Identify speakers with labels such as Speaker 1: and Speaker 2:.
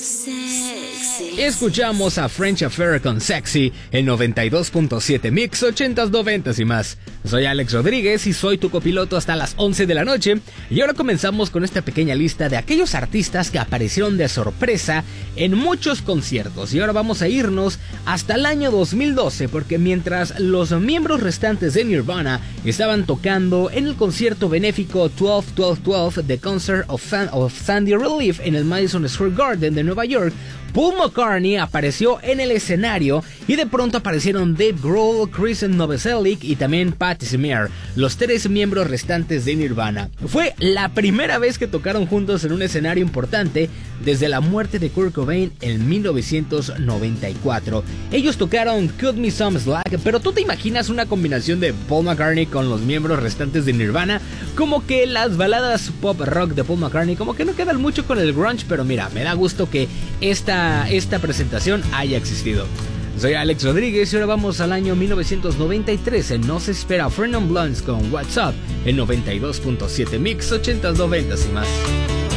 Speaker 1: Sexy.
Speaker 2: Escuchamos a French Affair con Sexy en 92.7 Mix 80s, 90s y más. Soy Alex Rodríguez y soy tu copiloto hasta las 11 de la noche. Y ahora comenzamos con esta pequeña lista de aquellos artistas que aparecieron de sorpresa en muchos conciertos. Y ahora vamos a irnos hasta el año 2012, porque mientras los miembros restantes de Nirvana estaban tocando en el concierto benéfico 12-12-12 The Concert of Sandy Relief en el Madison Square Garden de Nueva York, Paul McCartney apareció en el escenario y de pronto aparecieron Dave Grohl, Chris Novoselic y también Patti Smith, los tres miembros restantes de Nirvana. Fue la primera vez que tocaron juntos en un escenario importante desde la muerte de Kurt Cobain en 1994. Ellos tocaron Cut Me Some Slack, pero ¿tú te imaginas una combinación de Paul McCartney con los miembros restantes de Nirvana? Como que las baladas pop rock de Paul McCartney como que no quedan mucho con el grunge, pero mira, me da gusto que esta presentación haya existido. Soy Alex Rodríguez y ahora vamos al año 1993 en No Se Espera Fernand Blondes con What's Up en 92.7 Mix 80s, 90s y más.